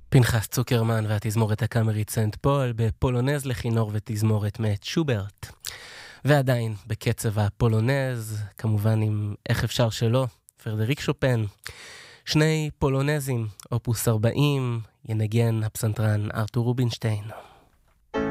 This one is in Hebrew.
פנחס צוקרמן והתזמורת הקאמרית סנט פול בפולונז לכינור ותזמורת מאת שוברט. ועדיין בקצב הפולונז, כמובן עם איך אפשר שלא, פרדריק שופן. שני פולונזים, אופוס 40, ינגן הפסנתרן ארתור רובינשטיין.